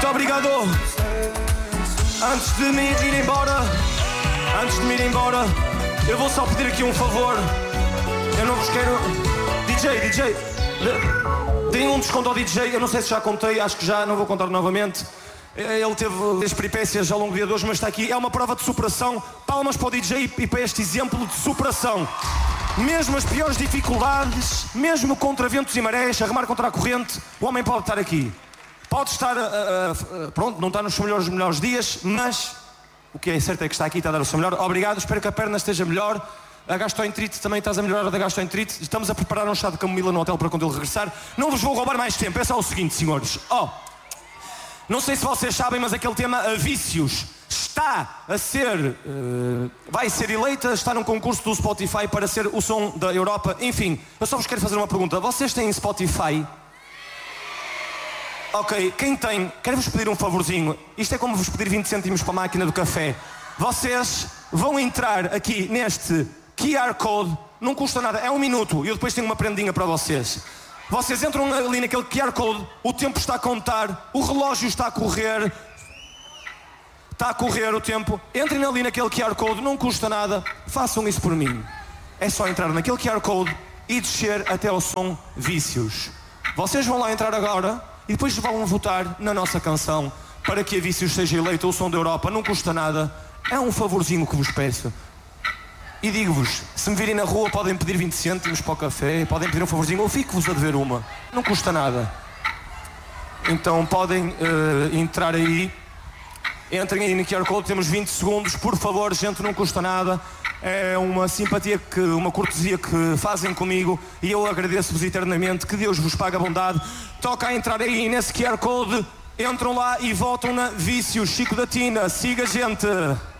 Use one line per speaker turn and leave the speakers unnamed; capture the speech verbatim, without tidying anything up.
Muito obrigado. Antes de me ir embora, antes de me ir embora, eu vou só pedir aqui um favor. Eu não vos quero... D J, D J, deem um desconto ao D J. Eu não sei se já contei, acho que já, não vou contar novamente. Ele teve as peripécias ao longo do dia de hoje, mas está aqui. É uma prova de superação. Palmas para o D J e para este exemplo de superação. Mesmo as piores dificuldades, mesmo contra ventos e marés, a remar contra a corrente, o homem pode estar aqui. Pode estar, uh, uh, pronto, não está nos seus melhores, melhores dias, mas o que é certo é que está aqui, está a dar o seu melhor. Obrigado, espero que a perna esteja melhor. A gastroenterite, também estás a melhorar da gastroenterite. Estamos a preparar um chá de camomila no hotel para quando ele regressar. Não vos vou roubar mais tempo, é só o seguinte, senhores. Oh, não sei se vocês sabem, mas aquele tema a vícios está a ser, uh, vai ser eleita, está num concurso do Spotify para ser o som da Europa. Enfim, eu só vos quero fazer uma pergunta. Vocês têm Spotify? Ok, quem tem, quero-vos pedir um favorzinho. Isto é como vos pedir vinte cêntimos para a máquina do café. Vocês vão entrar aqui neste Q R Code, não custa nada, é um minuto. E eu depois tenho uma prendinha para vocês. Vocês entram ali naquele Q R Code, o tempo está a contar, o relógio está a correr. Está a correr o tempo. Entrem ali naquele Q R Code, não custa nada. Façam isso por mim. É só entrar naquele Q R Code e descer até ao som Vícios. Vocês vão lá entrar agora e depois vão votar na nossa canção para que a Vícios seja eleita o som da Europa. Não custa nada. É um favorzinho que vos peço. E digo-vos, se me virem na rua podem pedir vinte cêntimos para o café, podem pedir um favorzinho, ou fico-vos a dever uma. Não custa nada. Então podem uh, entrar aí. Entrem aí no Q R Code, temos vinte segundos, por favor, gente, não custa nada. É uma simpatia, que, uma cortesia que fazem comigo e eu agradeço-vos eternamente, que Deus vos pague a bondade. Toca a entrar aí nesse Q R Code, entram lá e votam na Vícios. Chico da Tina, siga, gente.